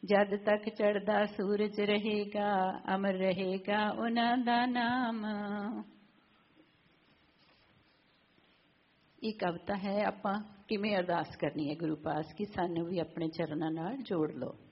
जद तक चढ़दा सूरज रहेगा अमर रहेगा उन्हां दा नाम। ਇਹ ਕਵਿਤਾ ਹੈ। ਆਪਾਂ ਕਿਵੇਂ ਅਰਦਾਸ ਕਰਨੀ ਹੈ ਗੁਰੂ ਪਾਸ ਕਿ ਸਾਨੂੰ ਵੀ ਆਪਣੇ ਚਰਨਾਂ ਨਾਲ ਜੋੜ ਲਓ।